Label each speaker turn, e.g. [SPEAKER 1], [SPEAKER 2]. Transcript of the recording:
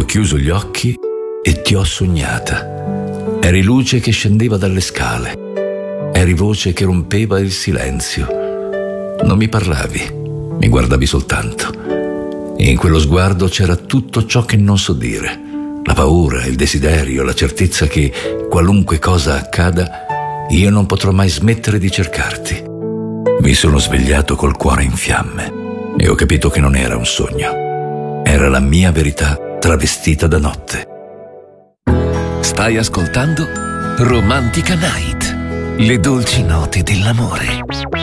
[SPEAKER 1] Ho chiuso gli occhi e ti ho sognata. Eri luce che scendeva dalle scale. Eri voce che rompeva il silenzio. Non mi parlavi, mi guardavi soltanto. E in quello sguardo c'era tutto ciò che non so dire. La paura, il desiderio, la certezza che, qualunque cosa accada, io non potrò mai smettere di cercarti. Mi sono svegliato col cuore in fiamme e ho capito che non era un sogno. Era la mia verità travestita da notte.
[SPEAKER 2] Stai ascoltando Romantica Night, le dolci note dell'amore.